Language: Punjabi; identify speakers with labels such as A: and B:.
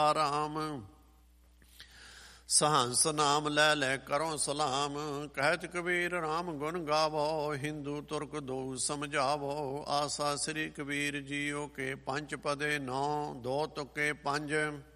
A: ਰਾਮ। ਸਹੰਸ ਨਾਮ ਲੈ ਲੈ ਕਰੋ ਸਲਾਮ। ਕਹਿਤ ਕਬੀਰ ਰਾਮ ਗੁਣ ਗਾਵੋ। ਹਿੰਦੂ ਤੁਰਕ ਦੋ ਸਮਝਾਵੋ। ਆਸਾ ਸ੍ਰੀ ਕਬੀਰ ਜੀਓ ਕੇ ਪੰਜ ਪਦੇ 9 ਦੋ ਤੁਕੇ 5।